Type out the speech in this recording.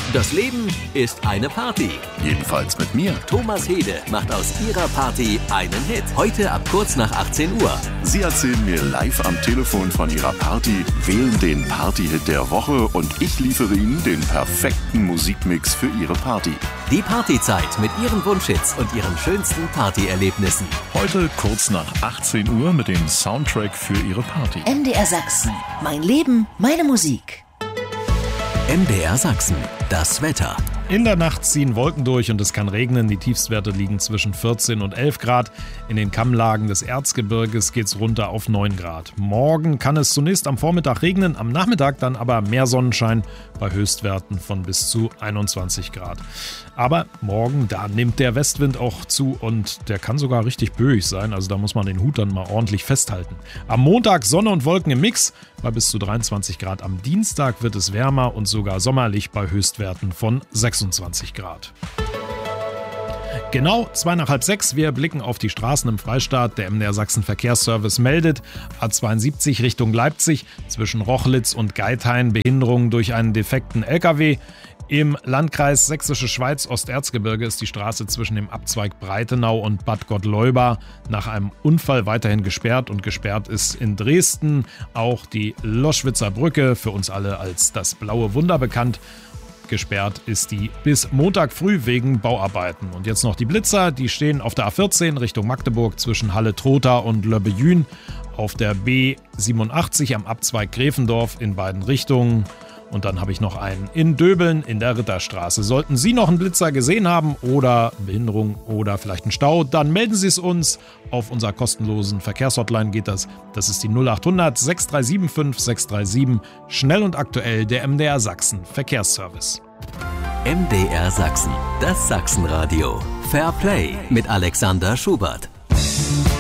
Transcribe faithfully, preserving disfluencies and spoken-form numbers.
Das Leben ist eine Party. Jedenfalls mit mir. Thomas Hede macht aus ihrer Party einen Hit. Heute ab kurz nach achtzehn Uhr. Sie erzählen mir live am Telefon von ihrer Party, wählen den Party-Hit der Woche und ich liefere Ihnen den perfekten Musikmix für Ihre Party. Die Partyzeit mit Ihren Wunschhits und Ihren schönsten Partyerlebnissen. Heute kurz nach achtzehn Uhr mit dem Soundtrack für Ihre Party. M D R Sachsen. Mein Leben, meine Musik. M D R Sachsen. Das Wetter. In der Nacht ziehen Wolken durch und es kann regnen. Die Tiefstwerte liegen zwischen vierzehn und elf Grad. In den Kammlagen des Erzgebirges geht es runter auf neun Grad. Morgen kann es zunächst am Vormittag regnen, am Nachmittag dann aber mehr Sonnenschein bei Höchstwerten von bis zu einundzwanzig Grad. Aber morgen, da nimmt der Westwind auch zu und der kann sogar richtig böig sein. Also da muss man den Hut dann mal ordentlich festhalten. Am Montag Sonne und Wolken im Mix bei bis zu dreiundzwanzig Grad. Am Dienstag wird es wärmer und sogar sommerlich bei Höchstwerten von sechsundzwanzig Grad. Genau zwei nach halb sechs. Wir blicken auf die Straßen im Freistaat. Der M D R Sachsen Verkehrsservice meldet A zweiundsiebzig Richtung Leipzig zwischen Rochlitz und Geithain Behinderungen durch einen defekten L K W. Im Landkreis Sächsische Schweiz Osterzgebirge ist die Straße zwischen dem Abzweig Breitenau und Bad Gottleuba nach einem Unfall weiterhin gesperrt und gesperrt ist in Dresden auch die Loschwitzer Brücke, für uns alle als das blaue Wunder bekannt. Gesperrt ist die bis Montag früh wegen Bauarbeiten. Und jetzt noch die Blitzer, die stehen auf der A vierzehn Richtung Magdeburg zwischen Halle-Trotha und Löbbejün, auf der B siebenundachtzig am Abzweig Gräfendorf in beiden Richtungen. Und dann habe ich noch einen in Döbeln in der Ritterstraße. Sollten Sie noch einen Blitzer gesehen haben oder Behinderung oder vielleicht einen Stau, dann melden Sie es uns. Auf unserer kostenlosen Verkehrshotline geht das. Das ist die null acht hundert sechs drei sieben fünf sechs drei sieben. Schnell und aktuell der M D R Sachsen Verkehrsservice. M D R Sachsen. Das Sachsenradio. Fair Play mit Alexander Schubert.